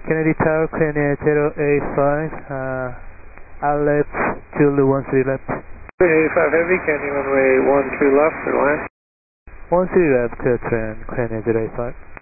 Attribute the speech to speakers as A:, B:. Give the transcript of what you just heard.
A: Kennedy Tower, clear near 085, I'll left, Zulu 13 left.
B: 85 Heavy, Candy runway 13 left, and land.
A: 13 left, clear trend, clear near 085.